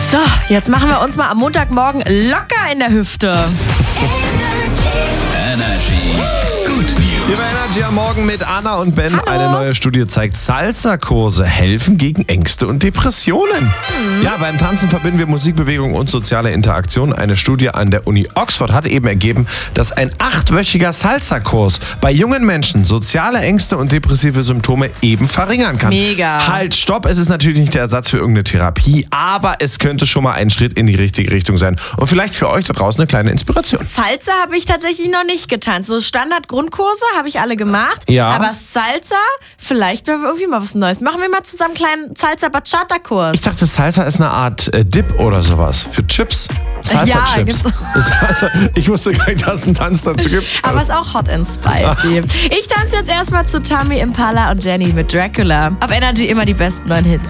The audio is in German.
So, jetzt machen wir uns mal am Montagmorgen locker in der Hüfte. Energy. Good News. Hier bei Energy am Morgen mit Anna und Ben. Hallo. Eine neue Studie zeigt, Salsa-Kurse helfen gegen Ängste und Depressionen. Ja, beim Tanzen verbinden wir Musikbewegung und soziale Interaktion. Eine Studie an der Uni Oxford hat eben ergeben, dass ein 8-wöchiger Salsa-Kurs bei jungen Menschen soziale Ängste und depressive Symptome eben verringern kann. Mega. Halt, stopp, es ist natürlich nicht der Ersatz für irgendeine Therapie, aber es könnte schon mal ein Schritt in die richtige Richtung sein. Und vielleicht für euch da draußen eine kleine Inspiration. Salsa habe ich tatsächlich noch nicht getanzt. So Standard-Grundkurse habe ich alle gemacht. Ja. Aber Salsa, vielleicht wäre irgendwie mal was Neues. Machen wir mal zusammen einen kleinen Salsa-Bachata-Kurs. Ich dachte, Salsa ist eine Art Dip oder sowas. Für Chips. Salsa-Chips. Ja, Salsa, ich wusste gar nicht, dass es einen Tanz dazu gibt. Aber ist auch hot and spicy. Ich tanze jetzt erstmal zu Tommy Impala und Jenny mit Dracula. Auf Energy immer die besten neuen Hits.